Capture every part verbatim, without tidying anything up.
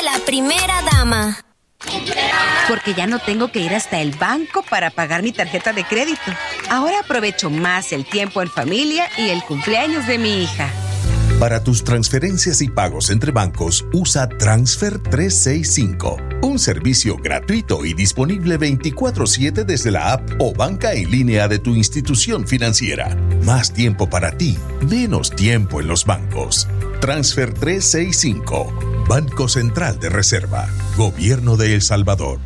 la primera dama. Porque ya no tengo que ir hasta el banco para pagar mi tarjeta de crédito. Ahora aprovecho más el tiempo en familia y el cumpleaños de mi hija. Para tus transferencias y pagos entre bancos, usa Transfer trescientos sesenta y cinco, un servicio gratuito y disponible veinticuatro siete desde la app o banca en línea de tu institución financiera. Más tiempo para ti, menos tiempo en los bancos. Transfer trescientos sesenta y cinco, Banco Central de Reserva, Gobierno de El Salvador.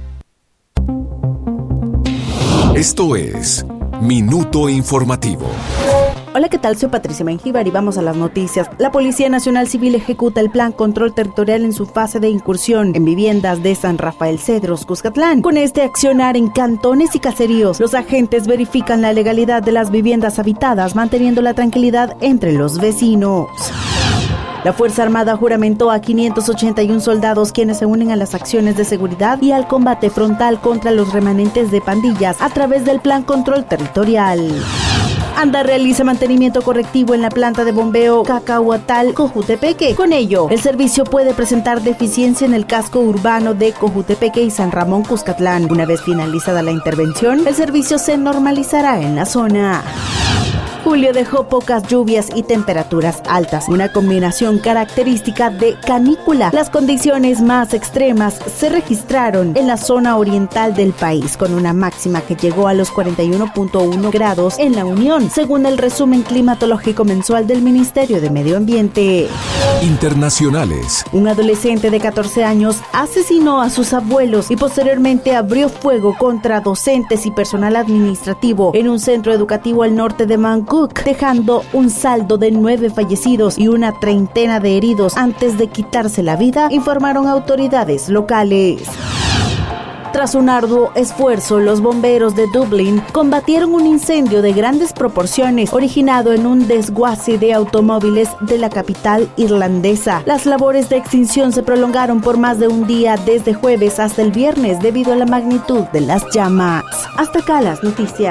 Esto es Minuto Informativo. Hola, ¿qué tal? Soy Patricia Mengíbar y vamos a las noticias. La Policía Nacional Civil ejecuta el Plan Control Territorial en su fase de incursión en viviendas de San Rafael Cedros, Cuscatlán. Con este accionar en cantones y caseríos, los agentes verifican la legalidad de las viviendas habitadas, manteniendo la tranquilidad entre los vecinos. La Fuerza Armada juramentó a quinientos ochenta y uno soldados quienes se unen a las acciones de seguridad y al combate frontal contra los remanentes de pandillas a través del Plan Control Territorial. ANDA realiza mantenimiento correctivo en la planta de bombeo Cacahuatal, Cojutepeque. Con ello, el servicio puede presentar deficiencia en el casco urbano de Cojutepeque y San Ramón, Cuscatlán. Una vez finalizada la intervención, el servicio se normalizará en la zona. Julio dejó pocas lluvias y temperaturas altas, una combinación característica de canícula. Las condiciones más extremas se registraron en la zona oriental del país, con una máxima que llegó a los cuarenta y uno punto uno grados en La Unión, según el resumen climatológico mensual del Ministerio de Medio Ambiente. Internacionales. Un adolescente de catorce años asesinó a sus abuelos y posteriormente abrió fuego contra docentes y personal administrativo en un centro educativo al norte de Bangkok, dejando un saldo de nueve fallecidos y una treintena de heridos antes de quitarse la vida, informaron autoridades locales. Tras un arduo esfuerzo, los bomberos de Dublín combatieron un incendio de grandes proporciones originado en un desguace de automóviles de la capital irlandesa. Las labores de extinción se prolongaron por más de un día desde jueves hasta el viernes debido a la magnitud de las llamas. Hasta acá las noticias.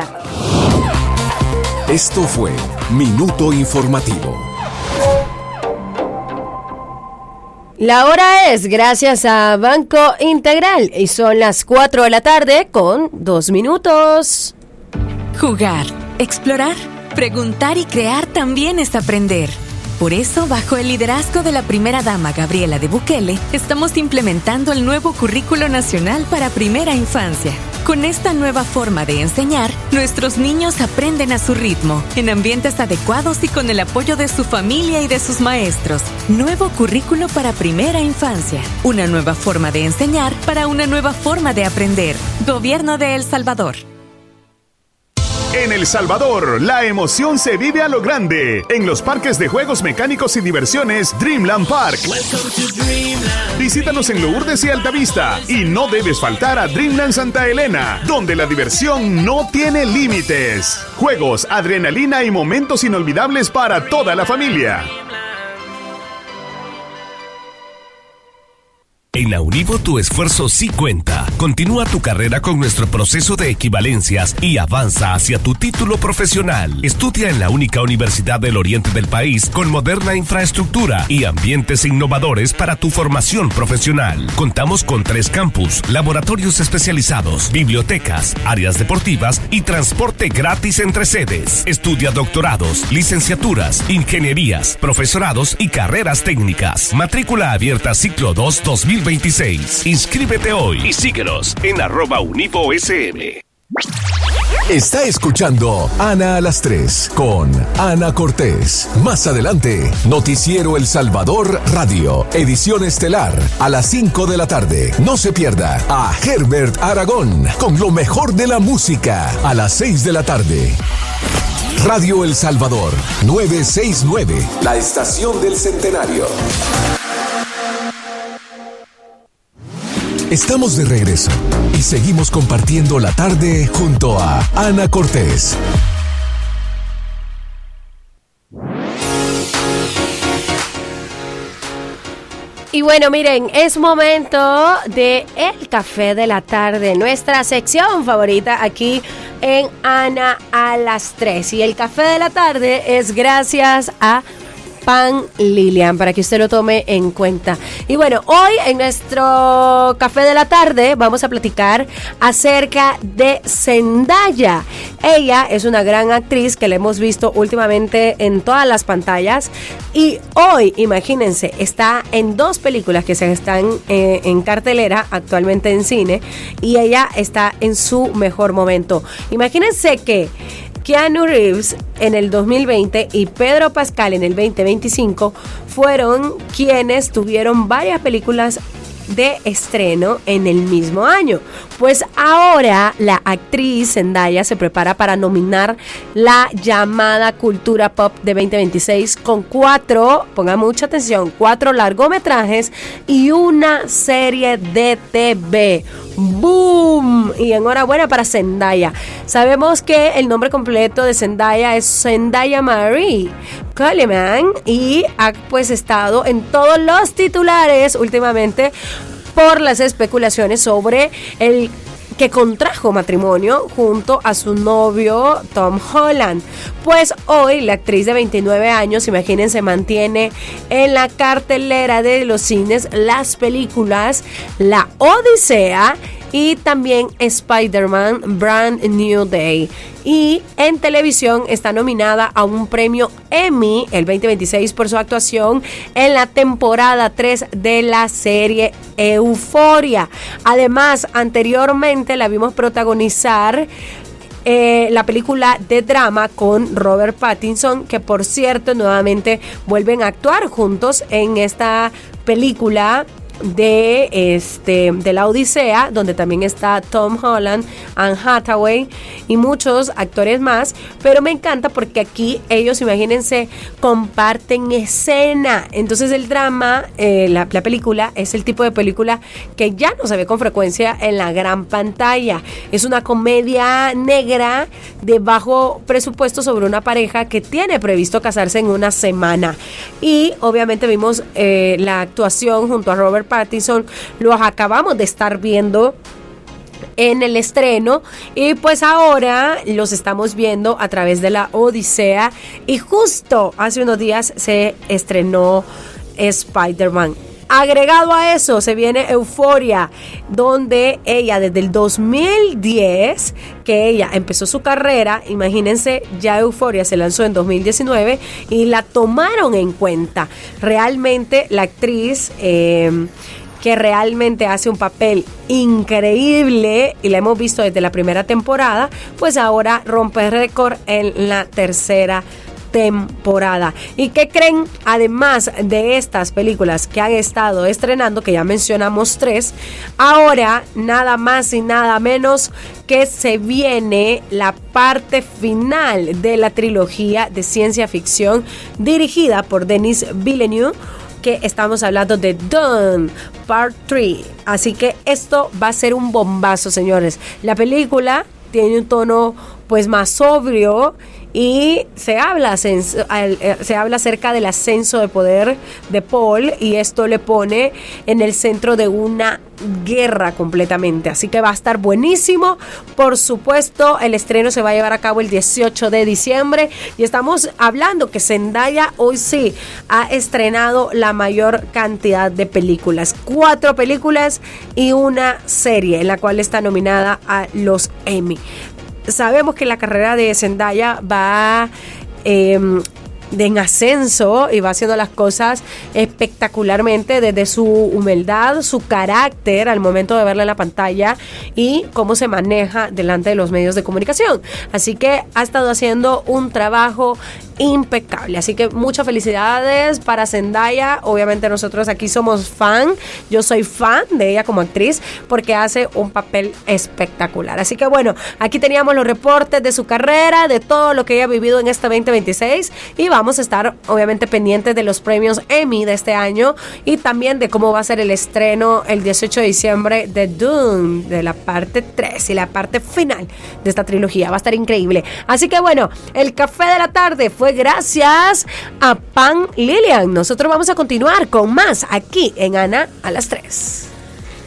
Esto fue Minuto Informativo. La hora es gracias a Banco Integral y son las cuatro de la tarde con dos minutos. Jugar, explorar, preguntar y crear también es aprender. Por eso, bajo el liderazgo de la primera dama Gabriela de Bukele, estamos implementando el nuevo Currículo Nacional para Primera Infancia. Con esta nueva forma de enseñar, nuestros niños aprenden a su ritmo, en ambientes adecuados y con el apoyo de su familia y de sus maestros. Nuevo Currículo para Primera Infancia. Una nueva forma de enseñar para una nueva forma de aprender. Gobierno de El Salvador. En El Salvador, la emoción se vive a lo grande. En los parques de juegos mecánicos y diversiones Dreamland Park. Dreamland. Visítanos en Lourdes y Altavista. Y no debes faltar a Dreamland Santa Elena, donde la diversión no tiene límites. Juegos, adrenalina y momentos inolvidables para toda la familia. En la Univo tu esfuerzo sí cuenta. Continúa tu carrera con nuestro proceso de equivalencias y avanza hacia tu título profesional. Estudia en la única universidad del oriente del país con moderna infraestructura y ambientes innovadores para tu formación profesional. Contamos con tres campus, laboratorios especializados, bibliotecas, áreas deportivas y transporte gratis entre sedes. Estudia doctorados, licenciaturas, ingenierías, profesorados y carreras técnicas. Matrícula abierta ciclo dos dos mil veintiséis. Inscríbete hoy y síguenos en arroba Univo S M. Está escuchando Ana a las tres con Ana Cortés. Más adelante, Noticiero El Salvador Radio, edición estelar a las cinco de la tarde. No se pierda a Herbert Aragón con lo mejor de la música a las seis de la tarde. Radio El Salvador novecientos sesenta y nueve, la estación del centenario. Estamos de regreso y seguimos compartiendo la tarde junto a Ana Cortés. Y bueno, miren, es momento de El Café de la Tarde, nuestra sección favorita aquí en Ana a las tres. Y el Café de la Tarde es gracias a Pan Lilian, para que usted lo tome en cuenta. Y bueno, hoy en nuestro café de la tarde vamos a platicar acerca de Zendaya. Ella es una gran actriz que la hemos visto últimamente en todas las pantallas y hoy, imagínense, está en dos películas que se están eh, en cartelera actualmente en cine y ella está en su mejor momento. Imagínense que Keanu Reeves en el dos mil veinte y Pedro Pascal en el veinte veinticinco fueron quienes tuvieron varias películas de estreno en el mismo año. Pues ahora la actriz Zendaya se prepara para nominar la llamada cultura pop de veinte veintiséis con cuatro, pongan mucha atención, cuatro largometrajes y una serie de T V. ¡Boom! Y enhorabuena para Zendaya. Sabemos que el nombre completo de Zendaya es Zendaya Marie Coleman y ha pues estado en todos los titulares últimamente por las especulaciones sobre el que contrajo matrimonio junto a su novio Tom Holland. Pues hoy la actriz de veintinueve años, imagínense, mantiene en la cartelera de los cines las películas La Odisea y también Spider-Man Brand New Day. Y en televisión está nominada a un premio Emmy el veinte veintiséis por su actuación en la temporada tres de la serie Euphoria. Además, anteriormente la vimos protagonizar Eh, la película de drama con Robert Pattinson, que por cierto nuevamente vuelven a actuar juntos en esta película de este de la Odisea, donde también está Tom Holland, Anne Hathaway y muchos actores más. Pero me encanta porque aquí ellos, imagínense, comparten escena. Entonces el drama, eh, la, la película es el tipo de película que ya no se ve con frecuencia en la gran pantalla. Es una comedia negra de bajo presupuesto sobre una pareja que tiene previsto casarse en una semana. Y obviamente vimos eh, la actuación junto a Robert Pattinson, los acabamos de estar viendo en el estreno y pues ahora los estamos viendo a través de la Odisea y justo hace unos días se estrenó Spider-Man. Agregado a eso se viene Euphoria, donde ella desde el dos mil diez que ella empezó su carrera, imagínense, ya Euphoria se lanzó en dos mil diecinueve y la tomaron en cuenta. Realmente la actriz eh, que realmente hace un papel increíble y la hemos visto desde la primera temporada, pues ahora rompe récord en la tercera temporada. ¿Y qué creen? Además de estas películas que han estado estrenando, que ya mencionamos tres, ahora nada más y nada menos que se viene la parte final de la trilogía de ciencia ficción dirigida por Denis Villeneuve, que estamos hablando de Dune Part tres. Así que esto va a ser un bombazo, señores. La película tiene un tono pues más sobrio y se habla, se, se habla acerca del ascenso de poder de Paul y esto le pone en el centro de una guerra completamente, así que va a estar buenísimo. Por supuesto, el estreno se va a llevar a cabo el dieciocho de diciembre y estamos hablando que Zendaya hoy sí ha estrenado la mayor cantidad de películas, cuatro películas y una serie en la cual está nominada a los Emmy. Sabemos que la carrera de Zendaya va eh, de en ascenso y va haciendo las cosas espectacularmente desde su humildad, su carácter al momento de verla en la pantalla y cómo se maneja delante de los medios de comunicación. Así que ha estado haciendo un trabajo impecable, así que muchas felicidades para Zendaya. Obviamente nosotros aquí somos fan, yo soy fan de ella como actriz porque hace un papel espectacular. Así que bueno, aquí teníamos los reportes de su carrera, de todo lo que ella ha vivido en este veinte veintiséis y vamos a estar obviamente pendientes de los premios Emmy de este año y también de cómo va a ser el estreno el dieciocho de diciembre de Dune, de la parte tres y la parte final de esta trilogía. Va a estar increíble. Así que bueno, el café de la tarde fue gracias a Pan Lilian. Nosotros vamos a continuar con más aquí en Ana a las tres.